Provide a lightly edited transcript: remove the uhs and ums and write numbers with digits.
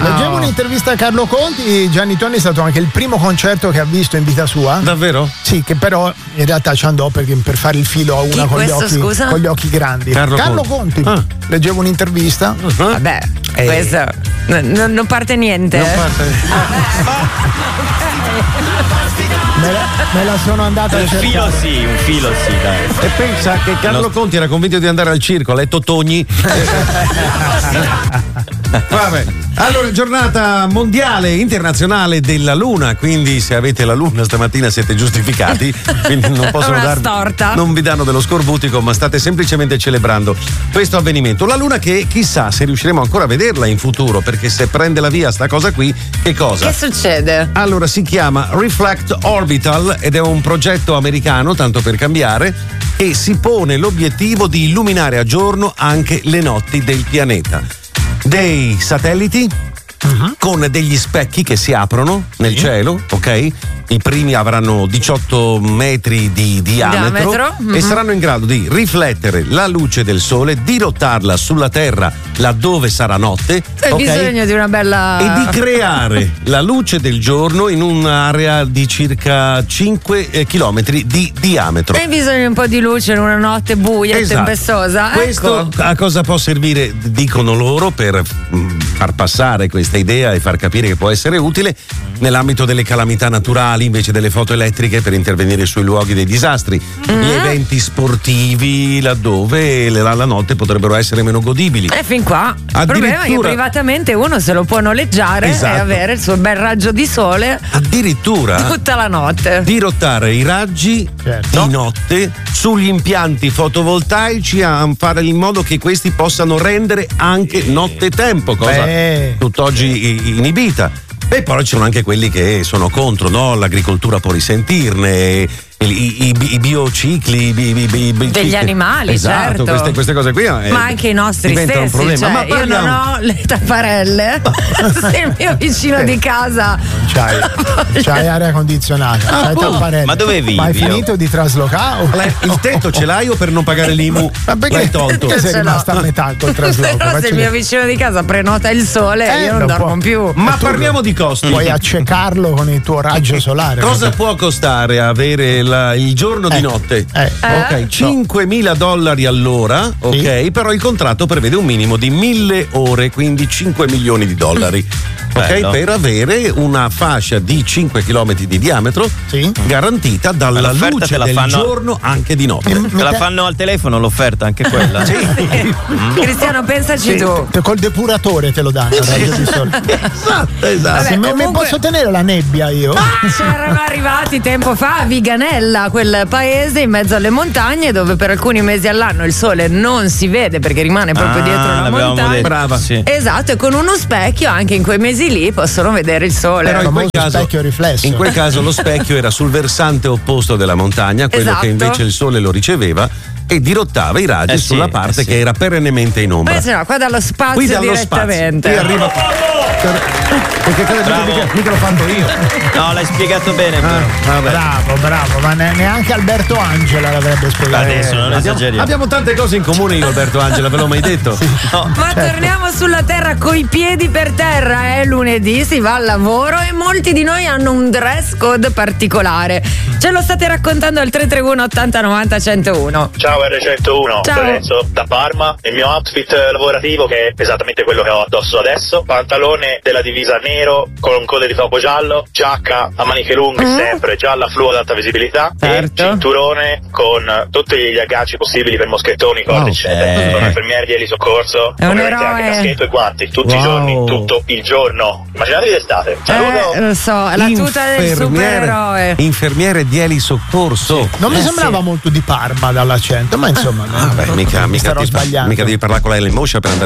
Leggevo un'intervista a Carlo Conti. Gianni Tonni è stato anche il primo concerto che ha visto in vita sua. Davvero? Sì, che però in realtà ci andò per fare il filo a una con gli occhi grandi. Carlo Conti. Leggevo un'intervista. Vabbè, questo non parte niente. Non parte. Me la sono andata a cercare. Un filo sì, dai. E pensa che Carlo Conti era convinto di andare al circo, ha letto Togni. Vabbè. Allora, giornata mondiale internazionale della Luna, quindi se avete la Luna stamattina siete giustificati, quindi non vi danno dello scorbutico, ma state semplicemente celebrando questo avvenimento. La Luna che chissà se riusciremo ancora a vederla in futuro, perché se prende la via sta cosa qui, che cosa? Che succede? Allora, si chiama Reflect Orbital ed è un progetto americano, tanto per cambiare, e si pone l'obiettivo di illuminare a giorno anche le notti del pianeta. Dei satelliti con degli specchi che si aprono nel cielo, ok? I primi avranno 18 metri di diametro e saranno in grado di riflettere la luce del sole, dirottarla sulla Terra laddove sarà notte. C'è bisogno di una bella. E di creare la luce del giorno in un'area di circa 5 chilometri di diametro. Hai bisogno di un po' di luce in una notte buia e tempestosa. Questo a cosa può servire, dicono loro, per far passare questa idea e far capire che può essere utile nell'ambito delle calamità naturali invece delle foto elettriche, per intervenire sui luoghi dei disastri, gli eventi sportivi laddove la notte potrebbero essere meno godibili. Fin qua il problema è che privatamente uno se lo può noleggiare e avere il suo bel raggio di sole addirittura tutta la notte, dirottare i raggi di notte sugli impianti fotovoltaici, a fare in modo che questi possano rendere anche nottetempo, cosa tutt'oggi inibita. E poi ci sono anche quelli che sono contro, no? L'agricoltura può risentirne, i biocicli degli animali, esatto, certo. Queste cose qui ma anche i nostri stessi, un problema. Cioè, ma io non ho le tapparelle se il mio vicino di casa c'hai aria condizionata, c'hai tapparelle. Ma dove vivi? Ma hai finito di traslocare? Il tetto ce l'hai o per non pagare l'IMU l'hai tolto? Che sei rimasta a metà col trasloco. Però se il mio vicino di casa prenota il sole io non dormo più. Ma parliamo di costi. Puoi accecarlo con il tuo raggio solare. Cosa può costare avere il giorno di notte? Ok, $5.000 all'ora, ok, però il contratto prevede un minimo di 1.000 ore, quindi $5 milioni. Ok, per avere una fascia di 5 km di diametro garantita dalla luce del giorno anche di notte. Te la fanno al telefono l'offerta, anche quella? Cristiano, pensaci tu. Col depuratore te lo danno. Esatto. Se mi posso tenere la nebbia io. C'erano arrivati tempo fa a Viganella, quel paese in mezzo alle montagne dove per alcuni mesi all'anno il sole non si vede perché rimane proprio dietro la montagna. Brava. Sì. Esatto, e con uno specchio anche in quei mesi lì possono vedere il sole. Però specchio riflesso. In quel caso lo specchio era sul versante opposto della montagna, quello che invece il sole lo riceveva e dirottava i raggi sulla parte che era perennemente in ombra. Poi qua dallo spazio direttamente. Qui arriva. Perché mica l'ho fatto io. No, l'hai spiegato bene. Bravo, ma neanche Alberto Angela l'avrebbe spiegato. Adesso non esageriamo. Abbiamo tante cose in comune io e Alberto Angela, ve l'ho mai detto? No. Ma torniamo sulla terra coi piedi per terra, lunedì si va al lavoro e molti di noi hanno un dress code particolare. Ce lo state raccontando al 331 80 90 101. Ciao R101, Lorenzo da Parma. Il mio outfit lavorativo, che è esattamente quello che ho addosso adesso: pantalone della divisa nero con code di topo giallo, giacca a maniche lunghe sempre gialla fluo ad alta visibilità, e cinturone con tutti gli agganci possibili per moschettoni, corde eccetera. Sono infermieri di elisoccorso, ovviamente anche caschetto e guanti tutti i giorni, tutto il giorno. Immaginatevi l'estate. Saluto. Lo so, la tuta del supereroe. Infermiere di elisoccorso. Non mi sembrava molto di Parma dall'accento, ma insomma mica devi parlare con la Moscia per andare